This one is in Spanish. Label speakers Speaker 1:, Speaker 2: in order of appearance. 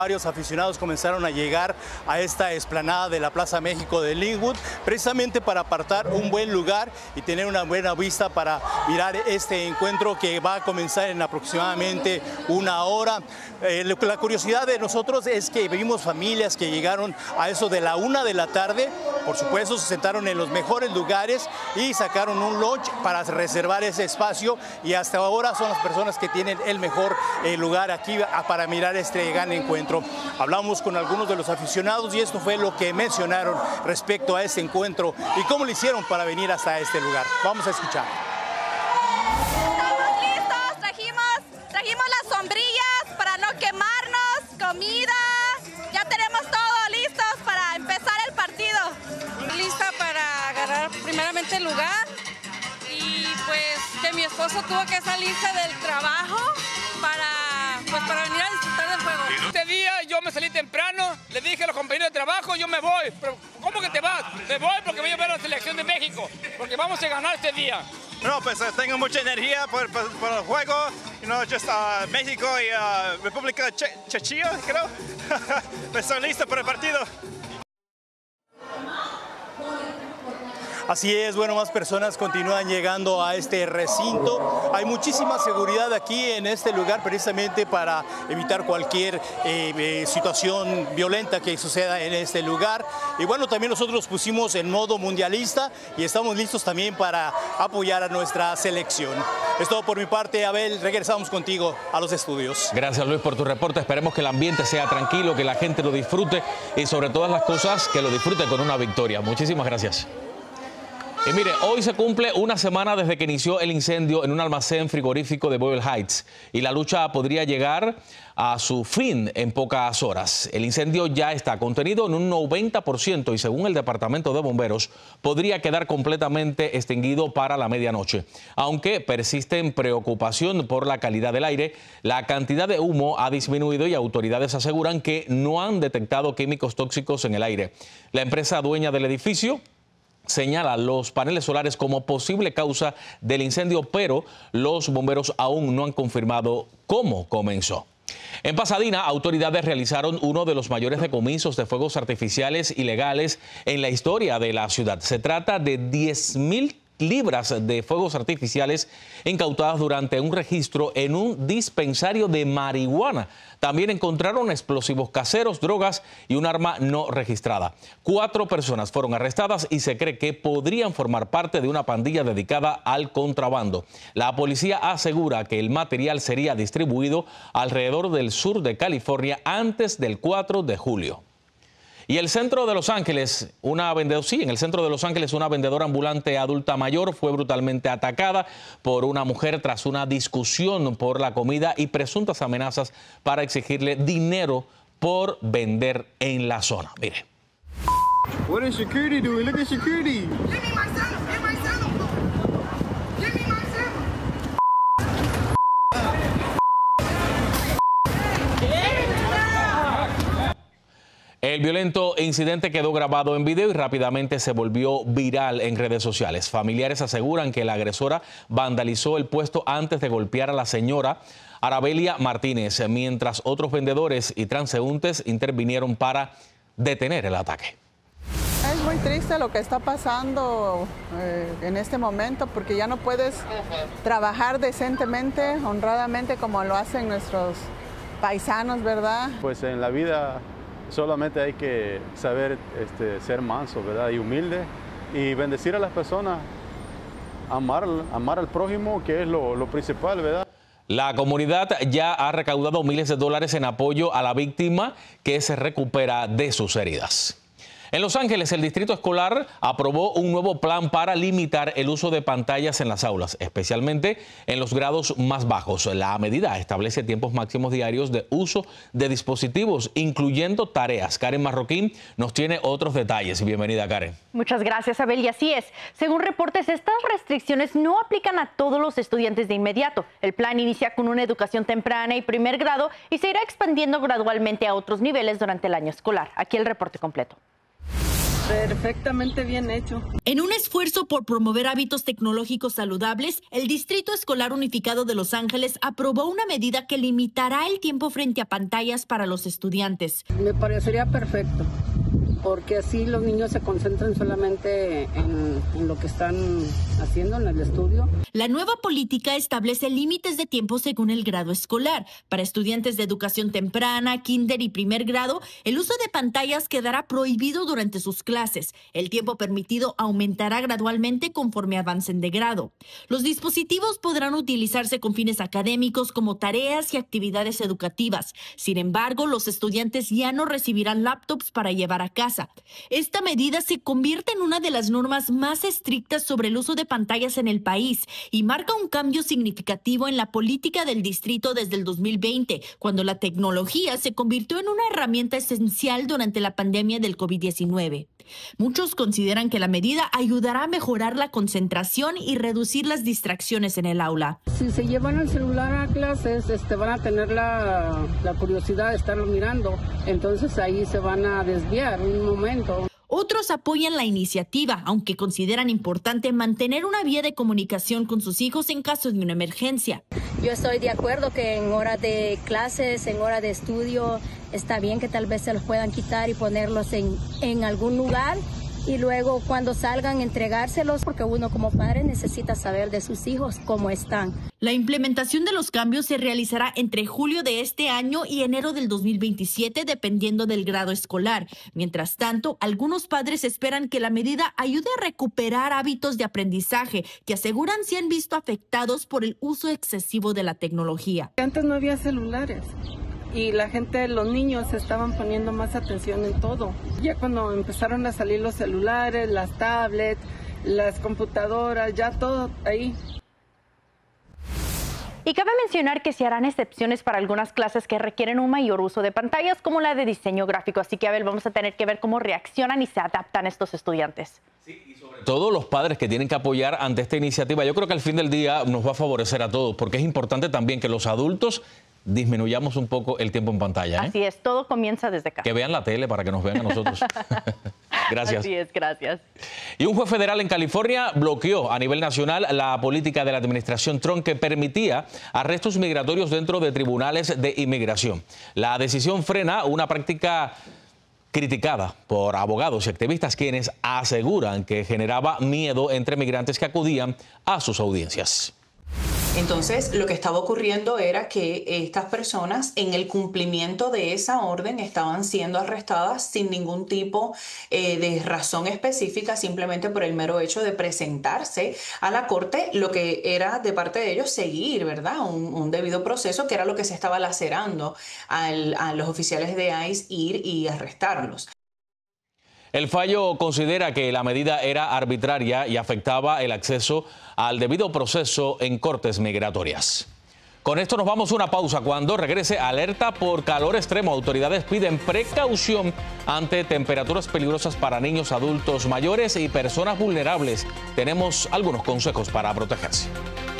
Speaker 1: Varios aficionados comenzaron a llegar a esta explanada de la Plaza México de Linwood, precisamente para apartar un buen lugar y tener una buena vista para mirar este encuentro que va a comenzar en aproximadamente una hora. La curiosidad de nosotros es que vimos familias que llegaron a eso de la 1 de la tarde, por supuesto se sentaron en los mejores lugares y sacaron un lunch para reservar ese espacio, y hasta ahora son las personas que tienen el mejor lugar aquí para mirar este gran encuentro. Hablamos con algunos de los aficionados y esto fue lo que mencionaron respecto a este encuentro y cómo lo hicieron para venir hasta este lugar. Vamos a escuchar.
Speaker 2: Estamos listos, trajimos las sombrillas para no quemarnos, comida, ya tenemos todo listos para empezar el partido.
Speaker 3: Lista para agarrar primeramente el lugar y pues que mi esposo tuvo que salirse del trabajo para venir a disfrutar del juego.
Speaker 4: Este día yo me salí temprano, le dije a los compañeros de trabajo, yo me voy. Pero ¿cómo que te vas? Me voy porque voy a ver a la selección de México, porque vamos a ganar este día.
Speaker 5: No, pues tengo mucha energía por el juego, México y República Chechilla, creo. Estoy listo para el partido.
Speaker 1: Así es, bueno, más personas continúan llegando a este recinto. Hay muchísima seguridad aquí en este lugar precisamente para evitar cualquier situación violenta que suceda en este lugar. Y bueno, también nosotros pusimos en modo mundialista y estamos listos también para apoyar a nuestra selección. Es todo por mi parte, Abel. Regresamos contigo a los estudios.
Speaker 6: Gracias, Luis, por tu reporte. Esperemos que el ambiente sea tranquilo, que la gente lo disfrute y sobre todas las cosas que lo disfrute con una victoria. Muchísimas gracias. Y mire, hoy se cumple una semana desde que inició el incendio en un almacén frigorífico de Boyle Heights y la lucha podría llegar a su fin en pocas horas. El incendio ya está contenido en un 90% y según el Departamento de Bomberos podría quedar completamente extinguido para la medianoche. Aunque persiste en preocupación por la calidad del aire, la cantidad de humo ha disminuido y autoridades aseguran que no han detectado químicos tóxicos en el aire. La empresa dueña del edificio señala los paneles solares como posible causa del incendio, pero los bomberos aún no han confirmado cómo comenzó. En Pasadena, autoridades realizaron uno de los mayores decomisos de fuegos artificiales ilegales en la historia de la ciudad. Se trata de 10,000 libras de fuegos artificiales incautadas durante un registro en un dispensario de marihuana. También encontraron explosivos caseros, drogas y un arma no registrada. 4 personas fueron arrestadas y se cree que podrían formar parte de una pandilla dedicada al contrabando. La policía asegura que el material sería distribuido alrededor del sur de California antes del 4 de julio. Y el centro de Los Ángeles, en el centro de Los Ángeles, una vendedora ambulante adulta mayor fue brutalmente atacada por una mujer tras una discusión por la comida y presuntas amenazas para exigirle dinero por vender en la zona. Mire.
Speaker 7: What is security doing? Look at security. Give me my sandal. Give my sandal. Give me my sandal.
Speaker 6: El violento incidente quedó grabado en video y rápidamente se volvió viral en redes sociales. Familiares aseguran que la agresora vandalizó el puesto antes de golpear a la señora Arabelia Martínez, mientras otros vendedores y transeúntes intervinieron para detener el ataque.
Speaker 8: Es muy triste lo que está pasando en este momento porque ya no puedes trabajar decentemente, honradamente como lo hacen nuestros paisanos, ¿verdad?
Speaker 9: Pues en la vida solamente hay que saber ser manso, ¿verdad? Y humilde y bendecir a las personas, amar al prójimo, que es lo principal, ¿verdad?
Speaker 6: La comunidad ya ha recaudado miles de dólares en apoyo a la víctima que se recupera de sus heridas. En Los Ángeles, el distrito escolar aprobó un nuevo plan para limitar el uso de pantallas en las aulas, especialmente en los grados más bajos. La medida establece tiempos máximos diarios de uso de dispositivos, incluyendo tareas. Karen Marroquín nos tiene otros detalles. Bienvenida, Karen.
Speaker 10: Muchas gracias, Abel. Y así es. Según reportes, estas restricciones no aplican a todos los estudiantes de inmediato. El plan inicia con una educación temprana y primer grado y se irá expandiendo gradualmente a otros niveles durante el año escolar. Aquí el reporte completo.
Speaker 11: Perfectamente bien hecho.
Speaker 12: En un esfuerzo por promover hábitos tecnológicos saludables, el Distrito Escolar Unificado de Los Ángeles aprobó una medida que limitará el tiempo frente a pantallas para los estudiantes.
Speaker 11: Me parecería perfecto, porque así los niños se concentran solamente en lo que están haciendo en el estudio.
Speaker 12: La nueva política establece límites de tiempo según el grado escolar. Para estudiantes de educación temprana, kinder y primer grado, el uso de pantallas quedará prohibido durante sus clases. El tiempo permitido aumentará gradualmente conforme avancen de grado. Los dispositivos podrán utilizarse con fines académicos como tareas y actividades educativas. Sin embargo, los estudiantes ya no recibirán laptops para llevar a casa. Esta medida se convierte en una de las normas más estrictas sobre el uso de pantallas en el país y marca un cambio significativo en la política del distrito desde el 2020, cuando la tecnología se convirtió en una herramienta esencial durante la pandemia del COVID-19. Muchos consideran que la medida ayudará a mejorar la concentración y reducir las distracciones en el aula.
Speaker 11: Si se llevan el celular a clases, van a tener la curiosidad de estarlo mirando, entonces ahí se van a desviar un momento.
Speaker 12: Otros apoyan la iniciativa, aunque consideran importante mantener una vía de comunicación con sus hijos en caso de una emergencia.
Speaker 13: Yo estoy de acuerdo que en hora de clases, en hora de estudio, está bien que tal vez se los puedan quitar y ponerlos en algún lugar y luego cuando salgan entregárselos, porque uno como padre necesita saber de sus hijos cómo están.
Speaker 12: La implementación de los cambios se realizará entre julio de este año y enero del 2027, dependiendo del grado escolar. Mientras tanto, algunos padres esperan que la medida ayude a recuperar hábitos de aprendizaje que aseguran se han visto afectados por el uso excesivo de la tecnología.
Speaker 11: Antes no había celulares y la gente, los niños, estaban poniendo más atención en todo. Ya cuando empezaron a salir los celulares, las tablets, las computadoras, ya todo ahí.
Speaker 10: Y cabe mencionar que se harán excepciones para algunas clases que requieren un mayor uso de pantallas, como la de diseño gráfico. Así que, Abel, vamos a tener que ver cómo reaccionan y se adaptan estos estudiantes.
Speaker 6: Sí, y sobre todo los padres que tienen que apoyar ante esta iniciativa. Yo creo que al fin del día nos va a favorecer a todos, porque es importante también que los adultos disminuyamos un poco el tiempo en pantalla.
Speaker 10: Así es, todo comienza desde casa.
Speaker 6: Que vean la tele para que nos vean a nosotros. Gracias.
Speaker 10: Así es, gracias.
Speaker 6: Y un juez federal en California bloqueó a nivel nacional la política de la administración Trump que permitía arrestos migratorios dentro de tribunales de inmigración. La decisión frena una práctica criticada por abogados y activistas quienes aseguran que generaba miedo entre migrantes que acudían a sus audiencias.
Speaker 14: Entonces, lo que estaba ocurriendo era que estas personas, en el cumplimiento de esa orden, estaban siendo arrestadas sin ningún tipo de razón específica, simplemente por el mero hecho de presentarse a la corte, lo que era de parte de ellos seguir, ¿verdad? Un debido proceso, que era lo que se estaba lacerando a los oficiales de ICE ir y arrestarlos.
Speaker 6: El fallo considera que la medida era arbitraria y afectaba el acceso al debido proceso en cortes migratorias. Con esto nos vamos a una pausa. Cuando regrese, alerta por calor extremo. Autoridades piden precaución ante temperaturas peligrosas para niños, adultos mayores y personas vulnerables. Tenemos algunos consejos para protegerse.